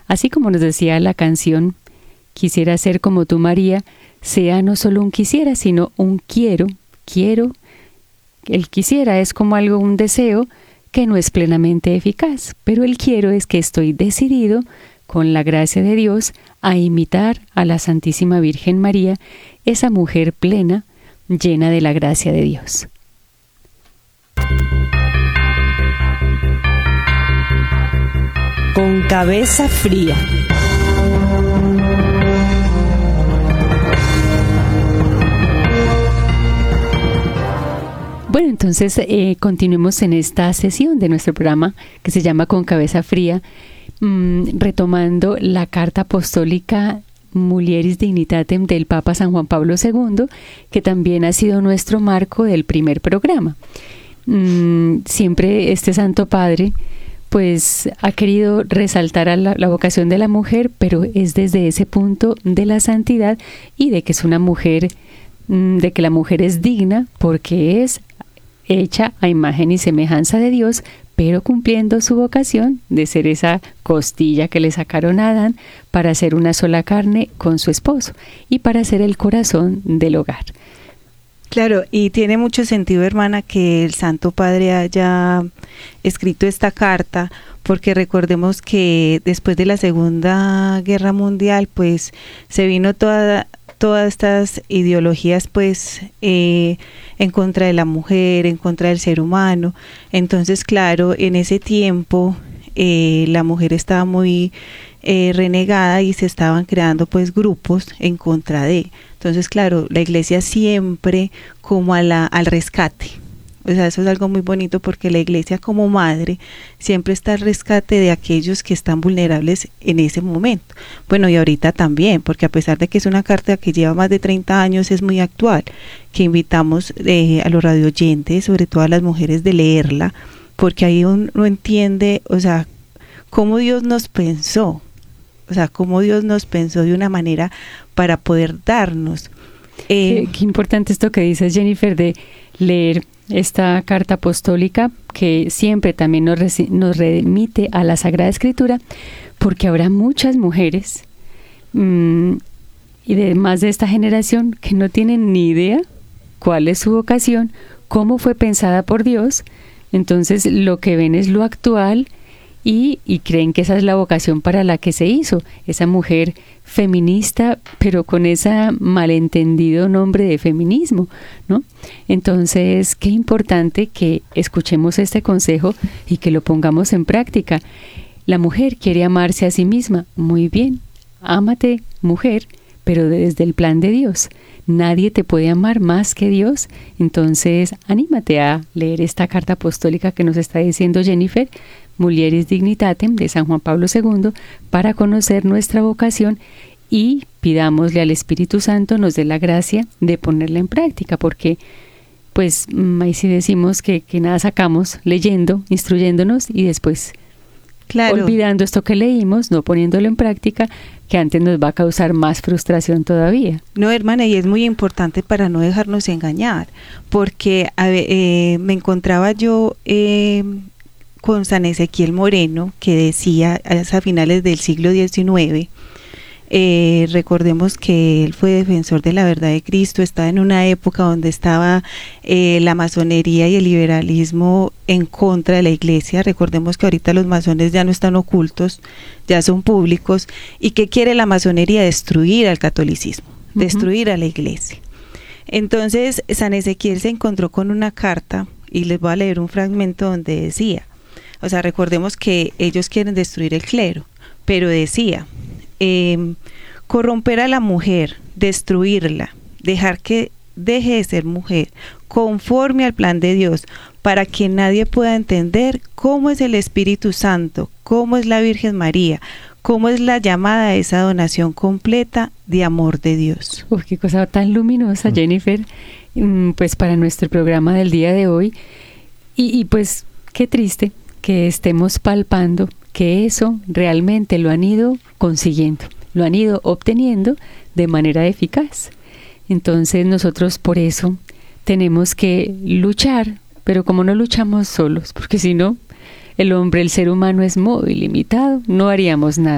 Así como nos decía la canción, quisiera ser como tú, María, sea no solo un quisiera, sino un quiero. El quisiera es como algo, un deseo que no es plenamente eficaz, pero el quiero es que estoy decidido, con la gracia de Dios, a imitar a la Santísima Virgen María, esa mujer plena, llena de la gracia de Dios. Con cabeza fría. Bueno, entonces continuemos en esta sesión de nuestro programa que se llama Con cabeza fría, retomando la carta apostólica Mulieris Dignitatem del Papa San Juan Pablo II, que también ha sido nuestro marco del primer programa. Siempre este Santo Padre pues ha querido resaltar a la vocación de la mujer, pero es desde ese punto de la santidad y de que es una mujer, de que la mujer es digna porque es hecha a imagen y semejanza de Dios, pero cumpliendo su vocación de ser esa costilla que le sacaron a Adán para ser una sola carne con su esposo y para ser el corazón del hogar. Claro, y tiene mucho sentido, hermana, que el Santo Padre haya escrito esta carta, porque recordemos que después de la Segunda Guerra Mundial, pues se vino todas estas ideologías, pues en contra de la mujer, en contra del ser humano. Entonces, claro, en ese tiempo la mujer estaba muy renegada y se estaban creando pues grupos en contra de. Entonces, claro, la Iglesia siempre como al rescate. O sea, eso es algo muy bonito porque la Iglesia como madre siempre está al rescate de aquellos que están vulnerables en ese momento. Bueno, y ahorita también, porque a pesar de que es una carta que lleva más de 30 años, es muy actual, que invitamos a los radioyentes, sobre todo a las mujeres, de leerla, porque ahí uno entiende, o sea, cómo Dios nos pensó. O sea, cómo Dios nos pensó de una manera para poder darnos. Qué importante esto que dices, Jennifer, de leer esta carta apostólica que siempre también nos remite a la Sagrada Escritura, porque habrá muchas mujeres y además de esta generación que no tienen ni idea cuál es su vocación, cómo fue pensada por Dios. Entonces lo que ven es lo actual y creen que esa es la vocación para la que se hizo, esa mujer feminista, pero con ese malentendido nombre de feminismo, ¿no? Entonces, qué importante que escuchemos este consejo y que lo pongamos en práctica. La mujer quiere amarse a sí misma, muy bien, ámate, mujer, pero desde el plan de Dios. Nadie te puede amar más que Dios. Entonces, anímate a leer esta carta apostólica que nos está diciendo Jennifer, Mulieris Dignitatem, de San Juan Pablo II, para conocer nuestra vocación y pidámosle al Espíritu Santo nos dé la gracia de ponerla en práctica, porque pues ahí sí decimos que nada sacamos leyendo, instruyéndonos y después olvidando esto que leímos, no poniéndolo en práctica, que antes nos va a causar más frustración todavía. No, hermana, y es muy importante para no dejarnos engañar, porque me encontraba yo con San Ezequiel Moreno, que decía a finales del siglo XIX, recordemos que él fue defensor de la verdad de Cristo, estaba en una época donde estaba la masonería y el liberalismo en contra de la Iglesia. Recordemos que ahorita los masones ya no están ocultos, ya son públicos. ¿Y qué quiere la masonería? Destruir al catolicismo, destruir a la Iglesia. Entonces San Ezequiel se encontró con una carta, y les voy a leer un fragmento donde decía, o sea, recordemos que ellos quieren destruir el clero, pero decía, corromper a la mujer, destruirla, dejar que deje de ser mujer, conforme al plan de Dios, para que nadie pueda entender cómo es el Espíritu Santo, cómo es la Virgen María, cómo es la llamada a esa donación completa de amor de Dios. Uf, qué cosa tan luminosa, Jennifer, pues para nuestro programa del día de hoy. Y pues qué triste que estemos palpando que eso realmente lo han ido consiguiendo, lo han ido obteniendo de manera eficaz. Entonces nosotros por eso tenemos que luchar, pero como no luchamos solos, porque si no, el hombre, el ser humano es muy limitado, no haríamos nada.